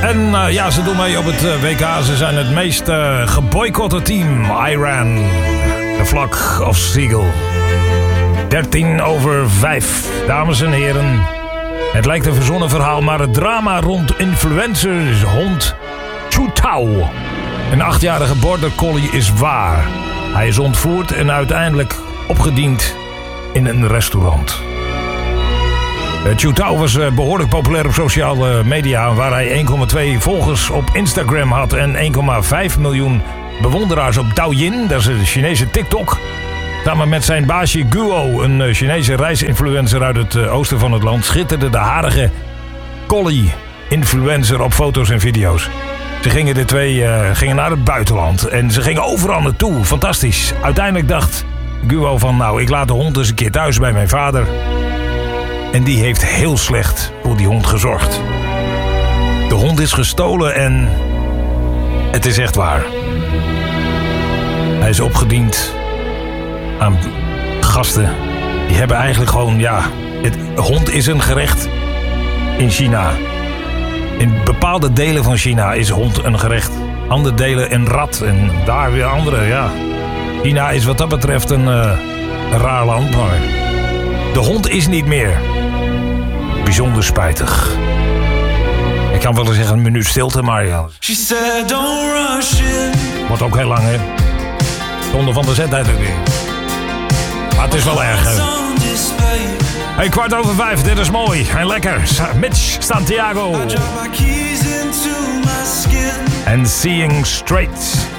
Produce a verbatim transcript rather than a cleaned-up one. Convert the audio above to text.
En uh, ja, ze doen mee op het uh, W K. Ze zijn het meest uh, geboycotte team. Iran. The Flock of Seagull. dertien over vijf. Dames en heren. Het lijkt een verzonnen verhaal, maar het drama rond influencershond Chu Tao, een achtjarige border collie, is waar. Hij is ontvoerd en uiteindelijk opgediend in een restaurant. Chu Tao was behoorlijk populair op sociale media, waar hij één komma twee volgers op Instagram had en één komma vijf miljoen bewonderaars op Douyin, dat is de Chinese TikTok. Samen met zijn baasje Guo, een Chinese reisinfluencer uit het oosten van het land, schitterde de harige collie-influencer op foto's en video's. Ze gingen de twee uh, gingen naar het buitenland en ze gingen overal naartoe. Fantastisch. Uiteindelijk dacht Guo van, nou, ik laat de hond eens een keer thuis bij mijn vader. En die heeft heel slecht voor die hond gezorgd. De hond is gestolen en het is echt waar. Hij is opgediend aan gasten. Die hebben eigenlijk gewoon, ja... Het hond is een gerecht in China. In bepaalde delen van China is hond een gerecht. Andere delen een rat en daar weer andere, ja. China is wat dat betreft een, uh, een raar land, maar... De hond is niet meer. Bijzonder spijtig. Ik kan wel eens zeggen een minuut stilte, maar ja. She said, don't rush it. Wordt ook heel lang, hè. Zonder van de zetheid ook weer. Maar het is wel erg, hè. Hey, kwart over vijf, dit is mooi en lekker. Mitch Santiago. En Seeing Straight.